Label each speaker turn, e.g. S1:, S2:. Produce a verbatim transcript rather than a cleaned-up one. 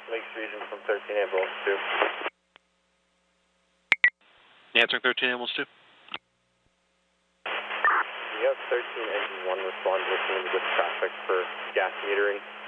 S1: Lakes Region from thirteen Ambulance two.
S2: Answering thirteen Ambulance two.
S1: We have thirteen Engine one respond listening with traffic for gas metering.